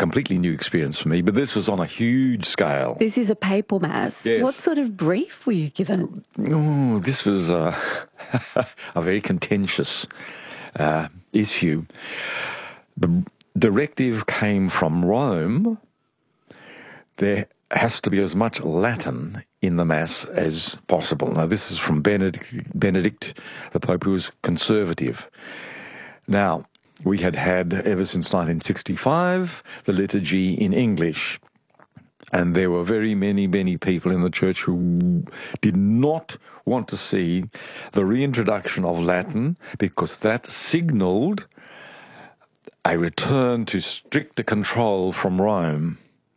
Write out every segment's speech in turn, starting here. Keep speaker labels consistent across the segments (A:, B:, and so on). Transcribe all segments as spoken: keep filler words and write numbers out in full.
A: completely new experience for me, but this was on a huge scale.
B: This is a papal mass.
A: Yes.
B: What sort of brief were you given?
A: Oh, this was uh, a very contentious uh, issue. The directive came from Rome. There has to be as much Latin in the Mass as possible. Now, this is from Benedict, Benedict, the Pope, who was conservative. Now, we had had, ever since nineteen sixty-five, the liturgy in English. And there were very many, many people in the church who did not want to see the reintroduction of Latin because that signalled a return to stricter control from Rome.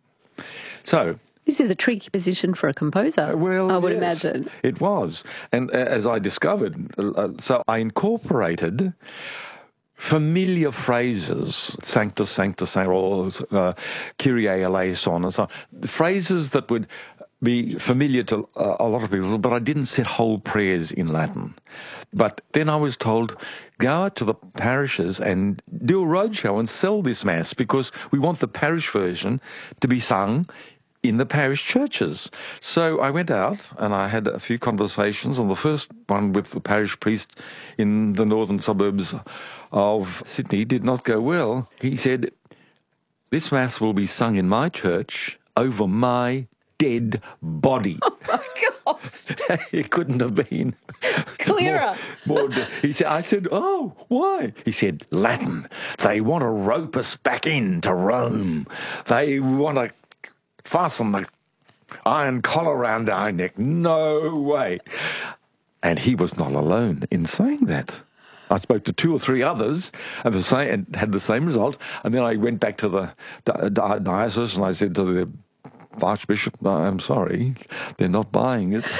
A: So,
B: this is a tricky position for a composer,
A: well,
B: I would
A: yes,
B: imagine.
A: It was. And uh, as I discovered, uh, so I incorporated familiar phrases, Sanctus, Sanctus, Sanctus, or uh, Kyrie eleison, and so on, phrases that would be familiar to uh, a lot of people, but I didn't set whole prayers in Latin. But then I was told, go out to the parishes and do a roadshow and sell this Mass because we want the parish version to be sung in the parish churches. So I went out and I had a few conversations, and the first one with the parish priest in the northern suburbs of Sydney did not go well. He said, this Mass will be sung in my church over my dead body.
B: Oh, my God.
A: It couldn't have been
B: clearer.
A: More, more, he said, I said, oh, why? He said, Latin. They want to rope us back into Rome. They want to fasten the iron collar around our neck. No way. And he was not alone in saying that. I spoke to two or three others and, the same, and had the same result. And then I went back to the di- di- diocese and I said to the Archbishop, no, I'm sorry, they're not buying it.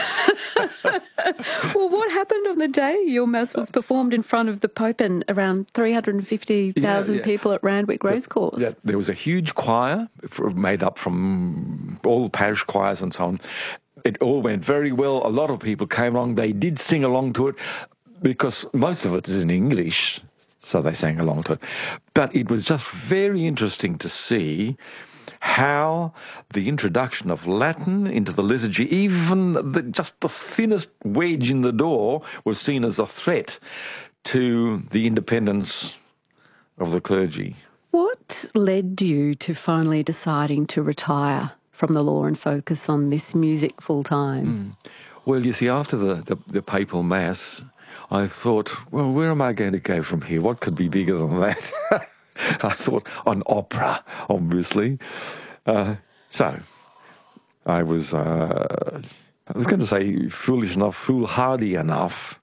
B: Well, what happened on the day your Mass was performed in front of the Pope and around three hundred fifty thousand yeah, yeah. people at Randwick Racecourse?
A: Yeah, there was a huge choir made up from all the parish choirs and so on. It all went very well. A lot of people came along. They did sing along to it because most of it is in English, so they sang along to it. But it was just very interesting to see how the introduction of Latin into the liturgy, even the, just the thinnest wedge in the door, was seen as a threat to the independence of the clergy.
B: What led you to finally deciding to retire from the law and focus on this music full time?
A: Mm. Well, you see, after the, the, the papal Mass, I thought, well, where am I going to go from here? What could be bigger than that? I thought on opera, obviously. Uh, so I was, uh, I was going to say foolish enough, foolhardy enough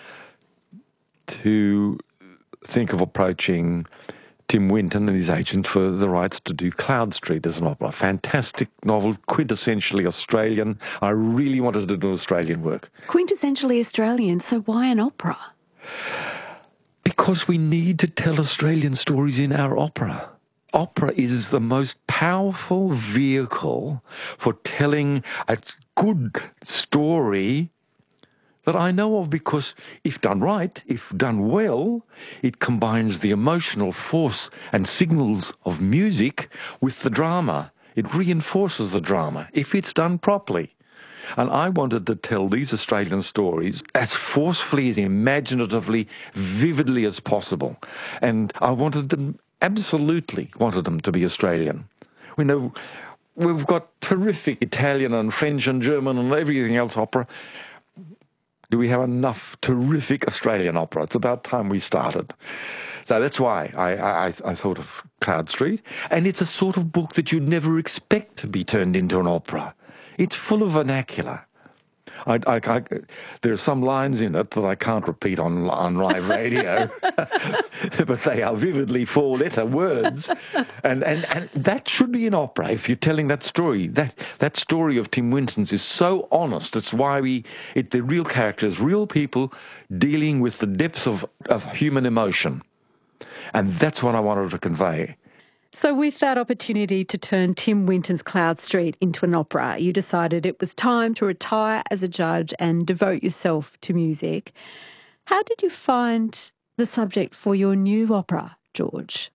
A: to think of approaching Tim Winton and his agent for the rights to do Cloud Street as an opera. Fantastic novel, quintessentially Australian. I really wanted to do Australian work.
B: Quintessentially Australian, so why an opera?
A: Because we need to tell Australian stories in our opera. Opera is the most powerful vehicle for telling a good story that I know of, because if done right, if done well, it combines the emotional force and signals of music with the drama. It reinforces the drama if it's done properly. And I wanted to tell these Australian stories as forcefully, as imaginatively, vividly as possible. And I wanted them, absolutely wanted them to be Australian. We know we've got terrific Italian and French and German and everything else opera. Do we have enough terrific Australian opera? It's about time we started. So that's why I, I, I thought of Cloud Street. And it's a sort of book that you'd never expect to be turned into an opera. It's full of vernacular. I, I, I, there are some lines in it that I can't repeat on, on live radio, but they are vividly four-letter words. And, and, and that should be an opera if you're telling that story. That that story of Tim Winton's is so honest. It's why we, it, the real characters, real people dealing with the depths of, of human emotion. And that's what I wanted to convey.
B: So with that opportunity to turn Tim Winton's Cloud Street into an opera, you decided it was time to retire as a judge and devote yourself to music. How did you find the subject for your new opera, George?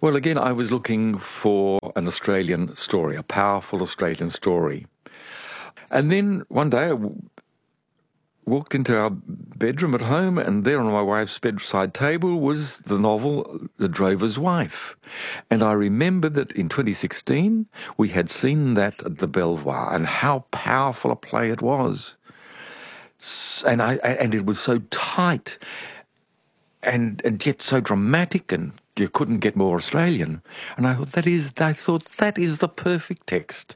A: Well, again, I was looking for an Australian story, a powerful Australian story. And then one day I w- walked into our bedroom at home, and there on my wife's bedside table was the novel The Drover's Wife. And I remember that in twenty sixteen we had seen that at the Belvoir, and how powerful a play it was. And I and it was so tight and and yet so dramatic, and you couldn't get more Australian. And I thought that is I thought that is the perfect text.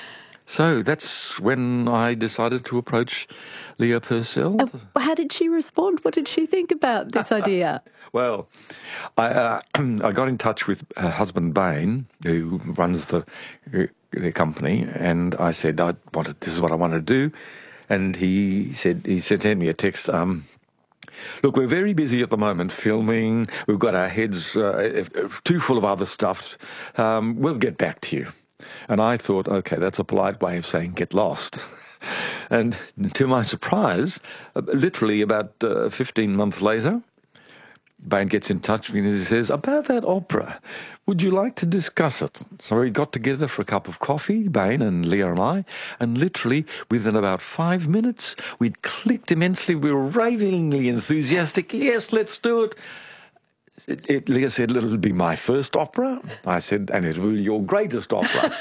A: So that's when I decided to approach Leah Purcell.
B: Uh, how did she respond? What did she think about this idea?
A: Well, I uh, I got in touch with her husband Bain, who runs the the company, and I said I wanted this is what I want to do, and he said he sent me a text. Um, Look, we're very busy at the moment filming. We've got our heads uh, too full of other stuff. Um, we'll get back to you. And I thought, okay, that's a polite way of saying get lost. And to my surprise, literally about uh, fifteen months later, Bain gets in touch with me and he says, about that opera, would you like to discuss it? So we got together for a cup of coffee, Bain and Leah and I, and literally within about five minutes, we'd clicked immensely. We were ravingly enthusiastic. Yes, let's do it. It, it, Leah said, it'll be my first opera. I said, and it will be your greatest opera.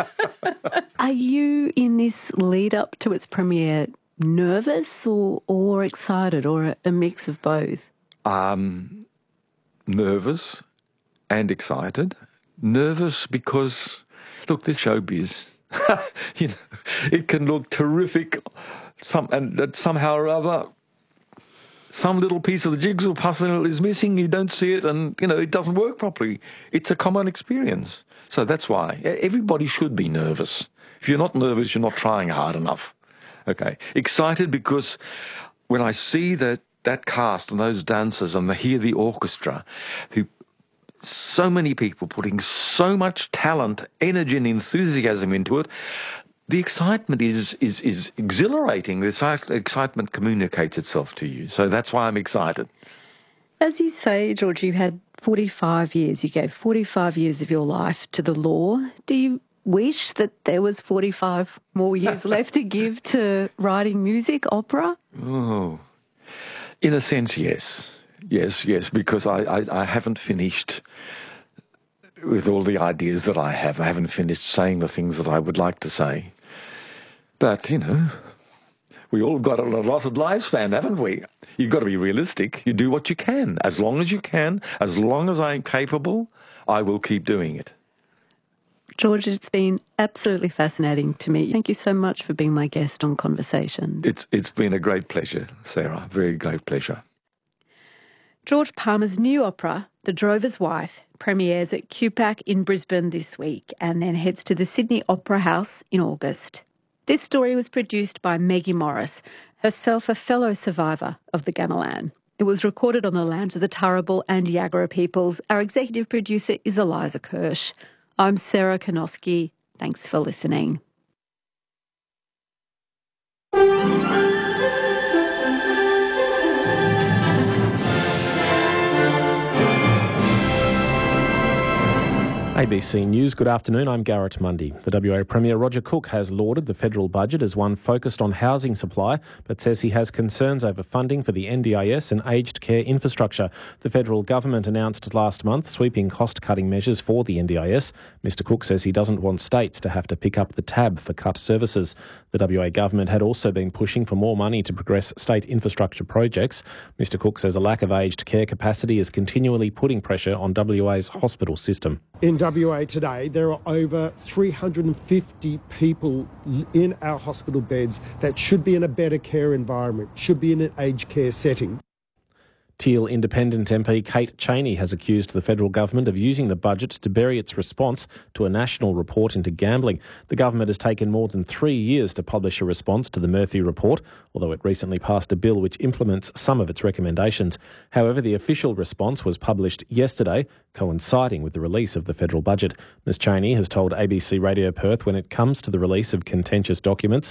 B: Are you, in this lead up to its premiere, nervous or, or excited, or a, a mix of both?
A: Um, nervous and excited. Nervous because, look, this showbiz, you know, it can look terrific, some, and that somehow or other, some little piece of the jigsaw puzzle is missing, you don't see it, and, you know, it doesn't work properly. It's a common experience. So that's why everybody should be nervous. If you're not nervous, you're not trying hard enough. Okay. Excited because when I see that, that cast and those dancers and I hear the orchestra, who, so many people putting so much talent, energy and enthusiasm into it, the excitement is, is, is exhilarating. This excitement communicates itself to you. So that's why I'm excited.
B: As you say, George, you had forty-five years. You gave forty-five years of your life to the law. Do you wish that there was forty-five more years left to give to writing music, opera?
A: Oh, in a sense, yes. Yes, yes, because I, I, I haven't finished with all the ideas that I have. I haven't finished saying the things that I would like to say. But, you know, we all got an allotted lifespan, haven't we? You've got to be realistic. You do what you can. As long as you can, as long as I'm capable, I will keep doing it.
B: George, it's been absolutely fascinating to me. Thank you so much for being my guest on Conversations.
A: It's It's been a great pleasure, Sarah. Very great pleasure.
B: George Palmer's new opera, The Drover's Wife, premieres at Q PAC in Brisbane this week and then heads to the Sydney Opera House in August. This story was produced by Maggie Morris, herself a fellow survivor of the Gamelan. It was recorded on the lands of the Turrbal and Yagara peoples. Our executive producer is Eliza Kirsch. I'm Sarah Konoski. Thanks for listening.
C: A B C News, good afternoon, I'm Garrett Mundy. The W A Premier Roger Cook has lauded the federal budget as one focused on housing supply, but says he has concerns over funding for the N D I S and aged care infrastructure. The federal government announced last month sweeping cost-cutting measures for the N D I S. Mister Cook says he doesn't want states to have to pick up the tab for cut services. The W A government had also been pushing for more money to progress state infrastructure projects. Mister Cook says a lack of aged care capacity is continually putting pressure on W A's hospital system.
D: In W A today, there are over three hundred fifty people in our hospital beds that should be in a better care environment, should be in an aged care setting.
C: Teal Independent M P Kate Chaney has accused the federal government of using the budget to bury its response to a national report into gambling. The government has taken more than three years to publish a response to the Murphy report, although it recently passed a bill which implements some of its recommendations. However, the official response was published yesterday, coinciding with the release of the federal budget. Miz Chaney has told A B C Radio Perth when it comes to the release of contentious documents,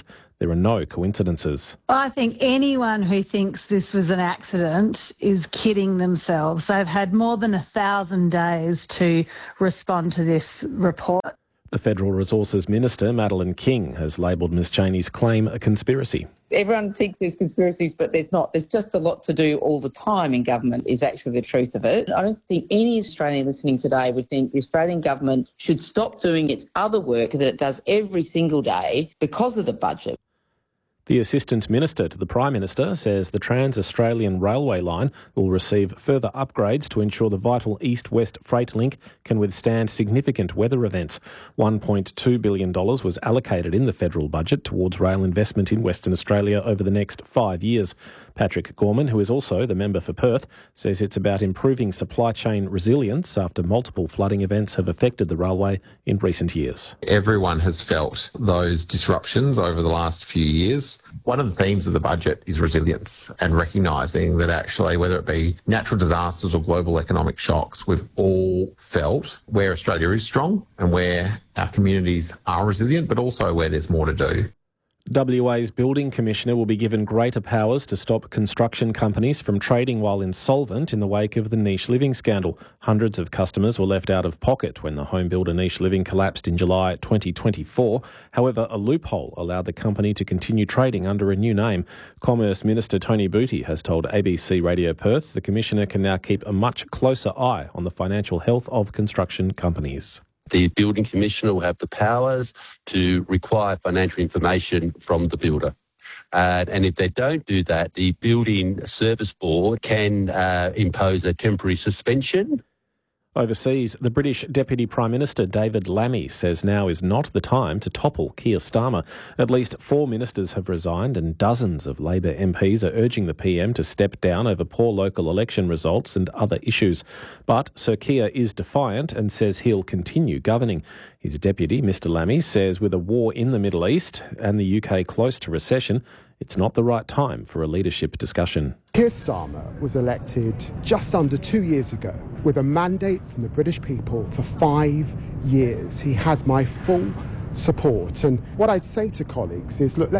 C: there are no coincidences.
E: I think anyone who thinks this was an accident is kidding themselves. They've had more than a thousand days to respond to this report.
C: The Federal Resources Minister, Madeleine King, has labelled Ms Cheney's claim a conspiracy.
F: Everyone thinks there's conspiracies, but there's not. There's just a lot to do all the time in government is actually the truth of it. I don't think any Australian listening today would think the Australian government should stop doing its other work that it does every single day because of the budget.
C: The Assistant Minister to the Prime Minister says the Trans-Australian Railway line will receive further upgrades to ensure the vital east-west freight link can withstand significant weather events. one point two billion dollars was allocated in the federal budget towards rail investment in Western Australia over the next five years. Patrick Gorman, who is also the member for Perth, says it's about improving supply chain resilience after multiple flooding events have affected the railway in recent years.
G: Everyone has felt those disruptions over the last few years. One of the themes of the budget is resilience and recognising that actually, whether it be natural disasters or global economic shocks, we've all felt where Australia is strong and where our communities are resilient, but also where there's more to do.
C: W A's Building Commissioner will be given greater powers to stop construction companies from trading while insolvent in the wake of the Niche Living scandal. Hundreds of customers were left out of pocket when the home builder Niche Living collapsed in July twenty twenty-four. However, a loophole allowed the company to continue trading under a new name. Commerce Minister Tony Booty has told A B C Radio Perth the Commissioner can now keep a much closer eye on the financial health of construction companies.
H: The Building Commissioner will have the powers to require financial information from the builder. Uh, and if they don't do that, the Building Service Board can uh, impose a temporary suspension.
C: Overseas, the British Deputy Prime Minister David Lammy says now is not the time to topple Keir Starmer. At least four ministers have resigned and dozens of Labor M Ps are urging the P M to step down over poor local election results and other issues. But Sir Keir is defiant and says he'll continue governing. His deputy, Mr Lammy, says with a war in the Middle East and the U K close to recession, it's not the right time for a leadership discussion.
D: Keir Starmer was elected just under two years ago with a mandate from the British people for five years. He has my full support. And what I'd say to colleagues is, look, let's